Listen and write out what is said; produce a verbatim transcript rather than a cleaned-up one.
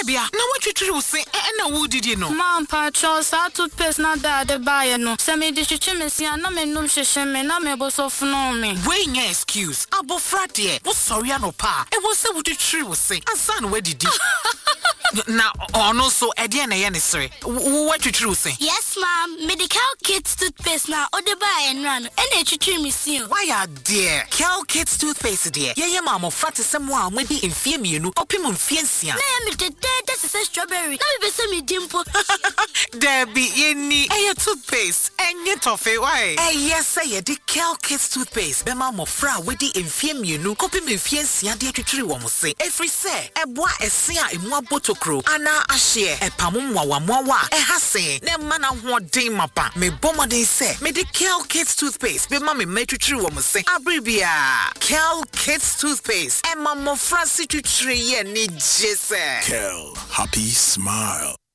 Bia, now what you true say, and now who did you know? Mom, Pacho, sa toothpaste na da de buy no. Se me de chichimesi na me num shesheme na me bo so funu me. Wey nya excuse. Abofra de. Wo sorry no pa. E wo say wo de true say. Ansan we didi. Now, ono so e de na ye ne sere. What you true say? Yes, ma'am. Medical Kids toothpaste na o de buy en ran. E na chichimesi. Why are there? Kel Kids toothpaste de. Ye ye ma mo frate sem wa mo di enfie mienu. Opim enfie nsia. Na me de de say strawberry. Na me be say me dimpo. Debbie, ye ni e toothpaste. Enye tofe why? Eh yes, say the Kel Kids toothpaste. Be ma mo fra we di enfie mienu. Opim enfie nsia de atwetwere wo mo se. Every say e boa ese a emu abotokro. Ana ahye e pamumwa wa mwa e ha se. Ne ma na hoden mapa. Me bomoden se. Me the Kel Kids toothpaste. Be ma me metwetwere wo mo se. Abribia. Kel Kids toothpaste. E ma mo fra si twetwere ye ni jese. Kel, happy smile.